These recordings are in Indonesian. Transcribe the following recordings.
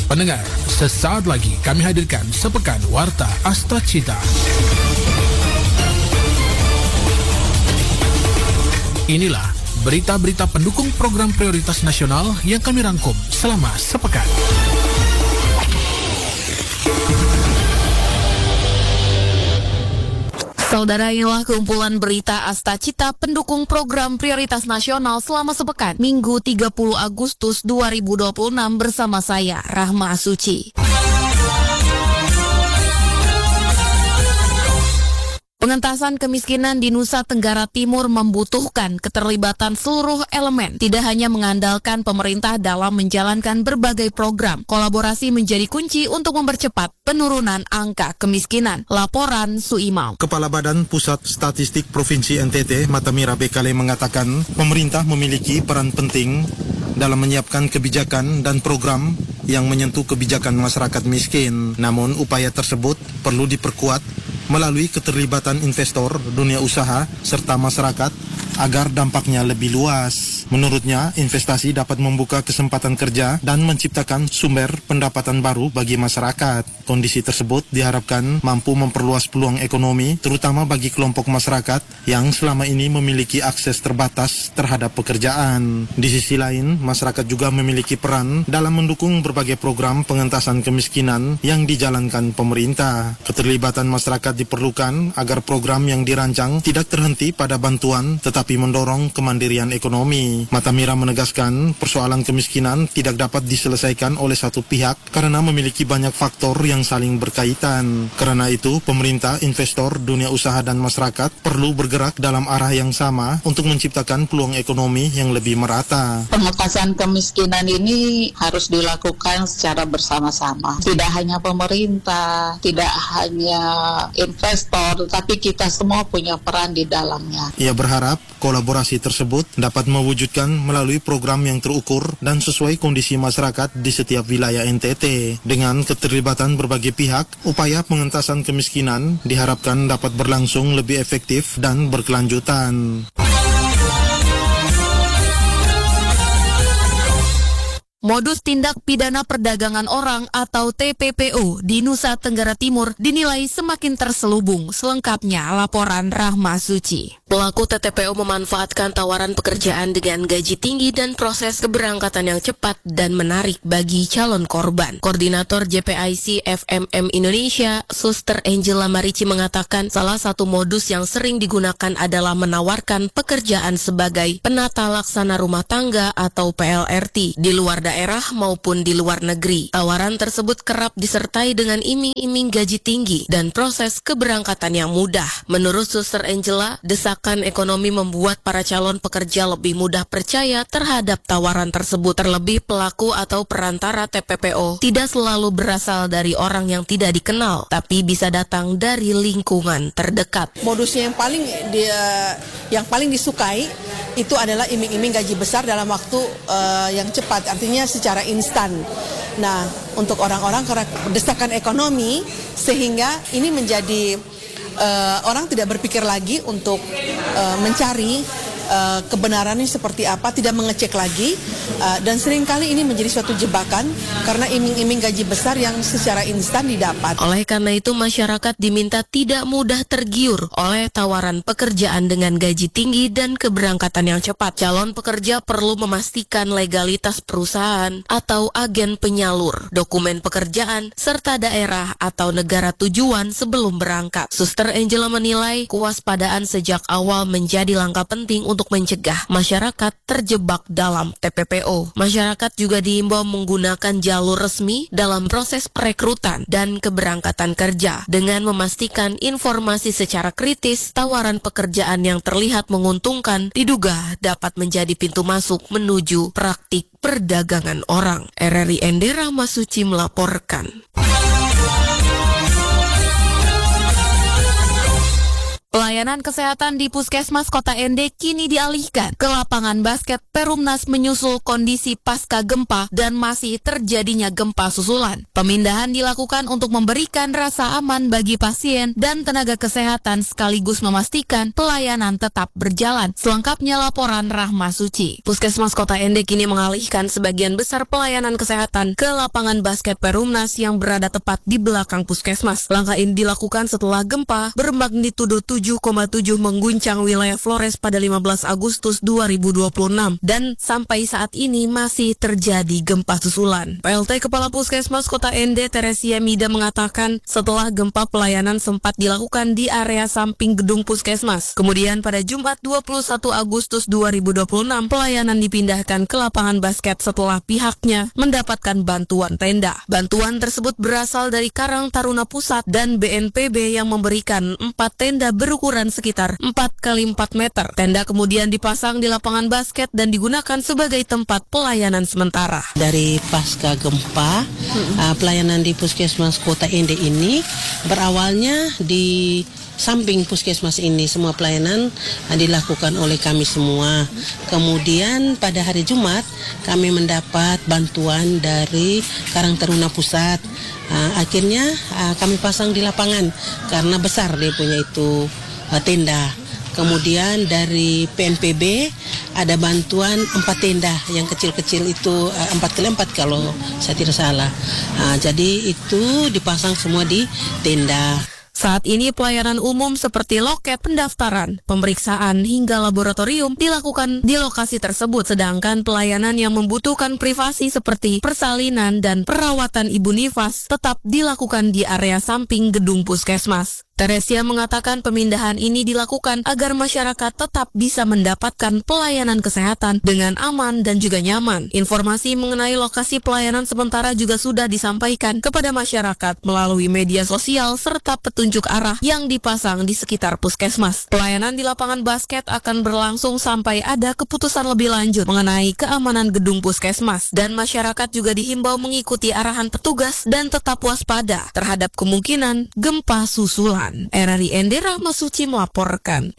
Pendengar, sesaat lagi kami hadirkan Sepekan Warta Asta Cita. Inilah berita-berita pendukung program prioritas nasional yang kami rangkum selama sepekan. Saudara, inilah kumpulan berita Asta Cita pendukung program prioritas nasional selama sepekan, Minggu 30 Agustus 2026 bersama saya, Rahma Suci. Pengentasan kemiskinan di Nusa Tenggara Timur membutuhkan keterlibatan seluruh elemen, tidak hanya mengandalkan pemerintah dalam menjalankan berbagai program. Kolaborasi menjadi kunci untuk mempercepat penurunan angka kemiskinan. Laporan Suimau. Kepala Badan Pusat Statistik Provinsi NTT, Matamira Bekale, mengatakan pemerintah memiliki peran penting dalam menyiapkan kebijakan dan program yang menyentuh kebijakan masyarakat miskin. Namun upaya tersebut perlu diperkuat melalui keterlibatan investor, dunia usaha, serta masyarakat agar dampaknya lebih luas. Menurutnya, investasi dapat membuka kesempatan kerja dan menciptakan sumber pendapatan baru bagi masyarakat. Kondisi tersebut diharapkan mampu memperluas peluang ekonomi, terutama bagi kelompok masyarakat yang selama ini memiliki akses terbatas terhadap pekerjaan. Di sisi lain, masyarakat juga memiliki peran dalam mendukung berbagai program pengentasan kemiskinan yang dijalankan pemerintah. Keterlibatan masyarakat diperlukan agar program yang dirancang tidak terhenti pada bantuan, tetapi mendorong kemandirian ekonomi. Matamira menegaskan persoalan kemiskinan tidak dapat diselesaikan oleh satu pihak karena memiliki banyak faktor yang saling berkaitan. Karena itu, pemerintah, investor, dunia usaha, dan masyarakat perlu bergerak dalam arah yang sama untuk menciptakan peluang ekonomi yang lebih merata. Pengentasan kemiskinan ini harus dilakukan secara bersama-sama. Tidak hanya pemerintah, tidak hanya investor, tetapi kita semua punya peran di dalamnya. Ia berharap kolaborasi tersebut dapat mewujudkan melalui program yang terukur dan sesuai kondisi masyarakat di setiap wilayah NTT. Dengan keterlibatan berbagai pihak, upaya pengentasan kemiskinan diharapkan dapat berlangsung lebih efektif dan berkelanjutan. Modus tindak pidana perdagangan orang atau TPPO di Nusa Tenggara Timur dinilai semakin terselubung. Selengkapnya laporan Rahma Suci. Pelaku TPPO memanfaatkan tawaran pekerjaan dengan gaji tinggi dan proses keberangkatan yang cepat dan menarik bagi calon korban. Koordinator JPIC FMM Indonesia, Suster Angela Marici, mengatakan salah satu modus yang sering digunakan adalah menawarkan pekerjaan sebagai penata laksana rumah tangga atau PLRT di luar daerah maupun di luar negeri. Tawaran tersebut kerap disertai dengan iming-iming gaji tinggi dan proses keberangkatan yang mudah. Menurut Suster Angela, desakan ekonomi membuat para calon pekerja lebih mudah percaya terhadap tawaran tersebut. Terlebih pelaku atau perantara TPPO tidak selalu berasal dari orang yang tidak dikenal, tapi bisa datang dari lingkungan terdekat. Modusnya yang paling disukai itu adalah iming-iming gaji besar dalam waktu yang cepat, artinya secara instan. Nah, untuk orang-orang karena desakan ekonomi, sehingga ini menjadi orang tidak berpikir lagi untuk mencari kebenarannya seperti apa, tidak mengecek lagi, dan seringkali ini menjadi suatu jebakan karena iming-iming gaji besar yang secara instan didapat. Oleh karena itu, masyarakat diminta tidak mudah tergiur oleh tawaran pekerjaan dengan gaji tinggi dan keberangkatan yang cepat. Calon pekerja perlu memastikan legalitas perusahaan atau agen penyalur, dokumen pekerjaan, serta daerah atau negara tujuan sebelum berangkat. Suster Angela menilai kewaspadaan sejak awal menjadi langkah penting untuk mencegah masyarakat terjebak dalam TPPO. Masyarakat juga diimbau menggunakan jalur resmi dalam proses perekrutan dan keberangkatan kerja dengan memastikan informasi secara kritis. Tawaran pekerjaan yang terlihat menguntungkan diduga dapat menjadi pintu masuk menuju praktik perdagangan orang. RRI Endera Masuci melaporkan. Pelayanan kesehatan di Puskesmas Kota Ende kini dialihkan ke lapangan basket Perumnas menyusul kondisi pasca gempa dan masih terjadinya gempa susulan. Pemindahan dilakukan untuk memberikan rasa aman bagi pasien dan tenaga kesehatan sekaligus memastikan pelayanan tetap berjalan. Selengkapnya laporan Rahma Suci. Puskesmas Kota Ende kini mengalihkan sebagian besar pelayanan kesehatan ke lapangan basket Perumnas yang berada tepat di belakang Puskesmas. Langkah ini dilakukan setelah gempa bermagnitudo 7,7 mengguncang wilayah Flores pada 15 Agustus 2026 dan sampai saat ini masih terjadi gempa susulan. PLT Kepala Puskesmas Kota Ende Teresia Mida mengatakan setelah gempa pelayanan sempat dilakukan di area samping gedung Puskesmas. Kemudian pada Jumat 21 Agustus 2026 pelayanan dipindahkan ke lapangan basket setelah pihaknya mendapatkan bantuan tenda. Bantuan tersebut berasal dari Karang Taruna Pusat dan BNPB yang memberikan 4 tenda berukuran sekitar 4x4 meter. Tenda kemudian dipasang di lapangan basket dan digunakan sebagai tempat pelayanan sementara. Dari pasca gempa, pelayanan di Puskesmas Kota Ende ini berawalnya di samping Puskesmas ini. Semua pelayanan dilakukan oleh kami semua. Kemudian pada hari Jumat kami mendapat bantuan dari Karang Taruna Pusat. Akhirnya kami pasang di lapangan karena besar dia punya itu tenda. Kemudian dari PNPB ada bantuan 4 tenda yang kecil-kecil itu 4x4 kalau saya tidak salah. Jadi itu dipasang semua di tenda. Saat ini pelayanan umum seperti loket pendaftaran, pemeriksaan hingga laboratorium dilakukan di lokasi tersebut, sedangkan pelayanan yang membutuhkan privasi seperti persalinan dan perawatan ibu nifas tetap dilakukan di area samping gedung Puskesmas. Teresia mengatakan pemindahan ini dilakukan agar masyarakat tetap bisa mendapatkan pelayanan kesehatan dengan aman dan juga nyaman. Informasi mengenai lokasi pelayanan sementara juga sudah disampaikan kepada masyarakat melalui media sosial serta petunjuk arah yang dipasang di sekitar Puskesmas. Pelayanan di lapangan basket akan berlangsung sampai ada keputusan lebih lanjut mengenai keamanan gedung Puskesmas, dan masyarakat juga dihimbau mengikuti arahan petugas dan tetap waspada terhadap kemungkinan gempa susulan. RRI Ende Rahma Suci melaporkan.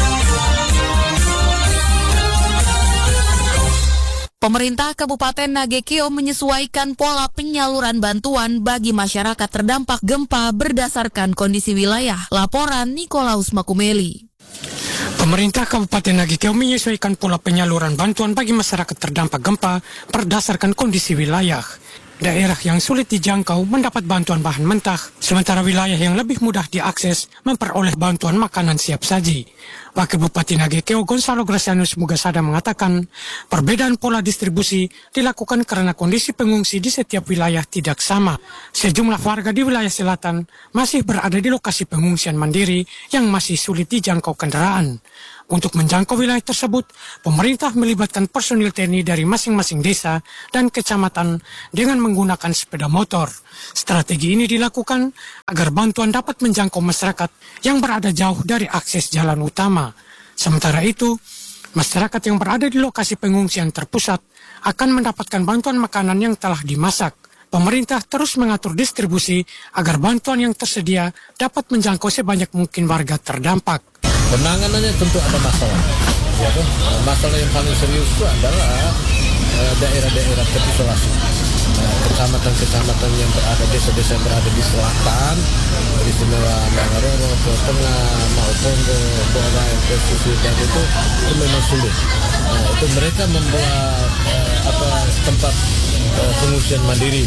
Pemerintah Kabupaten Nagekeo menyesuaikan pola penyaluran bantuan bagi masyarakat terdampak gempa berdasarkan kondisi wilayah. Laporan Nikolaus Makumeli. Pemerintah Kabupaten Nagekeo menyesuaikan pola penyaluran bantuan bagi masyarakat terdampak gempa berdasarkan kondisi wilayah. Daerah yang sulit dijangkau mendapat bantuan bahan mentah, sementara wilayah yang lebih mudah diakses memperoleh bantuan makanan siap saji. Wakil Bupati Nagekeo Gonzalo Gracianus Mugasada mengatakan, perbedaan pola distribusi dilakukan karena kondisi pengungsi di setiap wilayah tidak sama. Sejumlah warga di wilayah selatan masih berada di lokasi pengungsian mandiri yang masih sulit dijangkau kendaraan. Untuk menjangkau wilayah tersebut, pemerintah melibatkan personil TNI dari masing-masing desa dan kecamatan dengan menggunakan sepeda motor. Strategi ini dilakukan agar bantuan dapat menjangkau masyarakat yang berada jauh dari akses jalan utama. Sementara itu, masyarakat yang berada di lokasi pengungsian terpusat akan mendapatkan bantuan makanan yang telah dimasak. Pemerintah terus mengatur distribusi agar bantuan yang tersedia dapat menjangkau sebanyak mungkin warga terdampak. Penanganannya tentu ada masalah. Ya, masalah yang paling serius itu adalah daerah-daerah terisolasi. Kecamatan-kecamatan yang berada, desa-desa yang berada di selatan, istimewa Mangaroro, ke tengah, Maupongo, Borai, pesisir, dan itu memang sulit. Itu mereka membuat tempat pengungsian mandiri,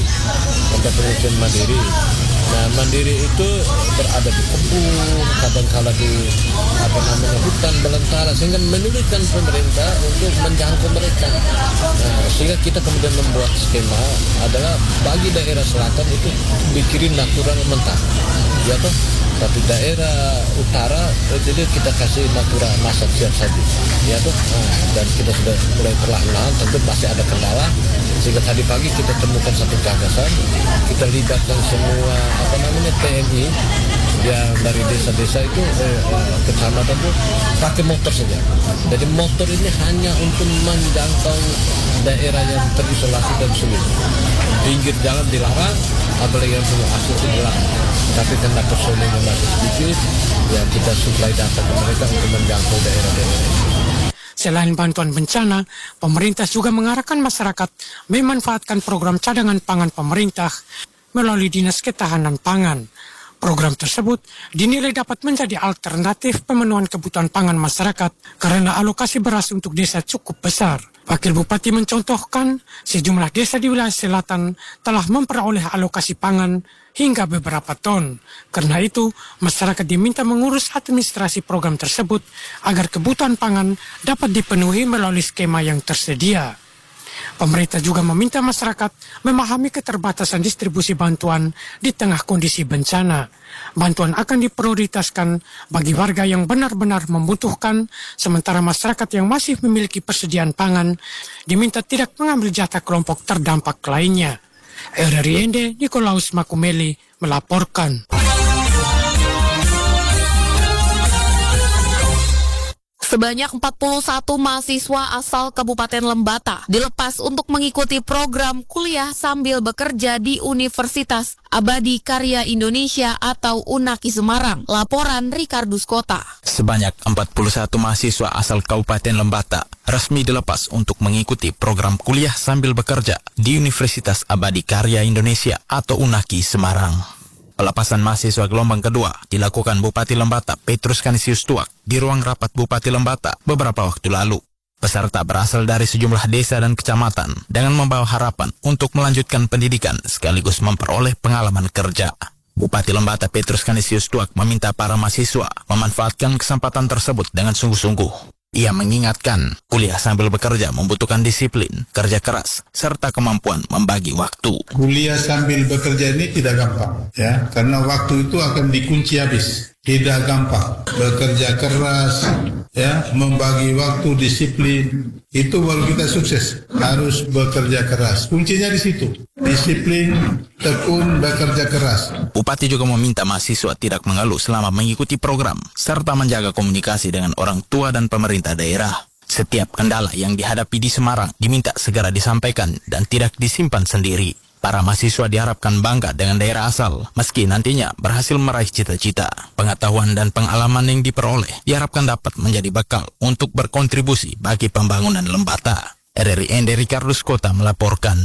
Nah, mandiri itu berada di kebun, kadang-kala di hutan belantara, sehingga menyulitkan pemerintah untuk menjangkau mereka. Nah, sehingga kita kemudian membuat skema adalah bagi daerah selatan itu bikin natural mentah, ya toh. Tapi daerah utara jadi kita kasih natural masak siap saji, ya toh. Nah, dan kita sudah mulai perlahan-lahan, tentu masih ada kendala. Sehingga tadi pagi kita temukan satu gagasan, kita libatkan semua TNI yang dari desa-desa itu kecamatan itu pakai motor saja. Jadi motor ini hanya untuk menjangkau daerah yang terisolasi dan sulit. Pinggir jalan dilarang, apalagi yang punya akses dilarang. Tapi karena personilnya masih sedikit, ya kita suplai data ke mereka untuk menjangkau daerah-daerah. Selain bantuan bencana, pemerintah juga mengarahkan masyarakat memanfaatkan program cadangan pangan pemerintah melalui Dinas Ketahanan Pangan. Program tersebut dinilai dapat menjadi alternatif pemenuhan kebutuhan pangan masyarakat karena alokasi beras untuk desa cukup besar. Wakil Bupati mencontohkan sejumlah desa di wilayah selatan telah memperoleh alokasi pangan hingga beberapa ton. Karena itu, masyarakat diminta mengurus administrasi program tersebut agar kebutuhan pangan dapat dipenuhi melalui skema yang tersedia. Pemerintah juga meminta masyarakat memahami keterbatasan distribusi bantuan di tengah kondisi bencana. Bantuan akan diprioritaskan bagi warga yang benar-benar membutuhkan, sementara masyarakat yang masih memiliki persediaan pangan diminta tidak mengambil jatah kelompok terdampak lainnya. RRI Ende, Nikolaus Makumeli melaporkan. Sebanyak 41 mahasiswa asal Kabupaten Lembata dilepas untuk mengikuti program kuliah sambil bekerja di Universitas Abadi Karya Indonesia atau UNAKI Semarang. Laporan Ricardus Kota. Sebanyak 41 mahasiswa asal Kabupaten Lembata resmi dilepas untuk mengikuti program kuliah sambil bekerja di Universitas Abadi Karya Indonesia atau UNAKI Semarang. Pelepasan mahasiswa gelombang kedua dilakukan Bupati Lembata Petrus Canisius Tuak di ruang rapat Bupati Lembata beberapa waktu lalu. Peserta berasal dari sejumlah desa dan kecamatan dengan membawa harapan untuk melanjutkan pendidikan sekaligus memperoleh pengalaman kerja. Bupati Lembata Petrus Canisius Tuak meminta para mahasiswa memanfaatkan kesempatan tersebut dengan sungguh-sungguh. Ia mengingatkan, kuliah sambil bekerja membutuhkan disiplin, kerja keras, serta kemampuan membagi waktu. Kuliah sambil bekerja ini tidak gampang, ya, karena waktu itu akan dikunci habis. Tidak gampang. Bekerja keras, ya, membagi waktu, disiplin, itu baru kita sukses. Harus bekerja keras. Kuncinya di situ. Disiplin, tekun, bekerja keras. Bupati juga meminta mahasiswa tidak mengeluh selama mengikuti program, serta menjaga komunikasi dengan orang tua dan pemerintah daerah. Setiap kendala yang dihadapi di Semarang diminta segera disampaikan dan tidak disimpan sendiri. Para mahasiswa diharapkan bangga dengan daerah asal, meski nantinya berhasil meraih cita-cita. Pengetahuan dan pengalaman yang diperoleh diharapkan dapat menjadi bekal untuk berkontribusi bagi pembangunan Lembata. RRI Ende Ricardus Kota melaporkan.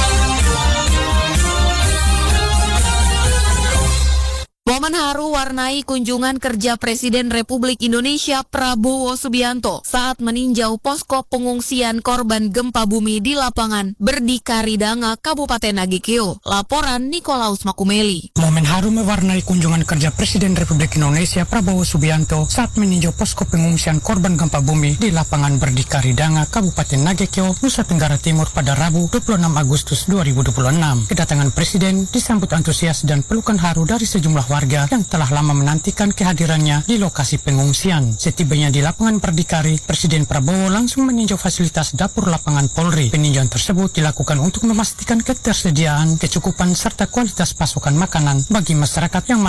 Momen haru warnai kunjungan kerja Presiden Republik Indonesia Prabowo Subianto saat meninjau posko pengungsian korban gempa bumi di lapangan Berdikaridanga, Kabupaten Nagekeo. Laporan Nikolaus Makumeli. Momen haru mewarnai kunjungan kerja Presiden Republik Indonesia Prabowo Subianto saat meninjau posko pengungsian korban gempa bumi di lapangan Berdikaridanga, Kabupaten Nagekeo, Nusa Tenggara Timur pada Rabu 26 Agustus 2026. Kedatangan Presiden disambut antusias dan pelukan haru dari sejumlah warga yang telah lama menantikan kehadirannya di lokasi pengungsian. Setibanya di lapangan Berdikari, Presiden Prabowo langsung meninjau fasilitas dapur lapangan Polri. Peninjauan tersebut dilakukan untuk memastikan ketersediaan, kecukupan, serta kualitas pasokan makanan bagi masyarakat yang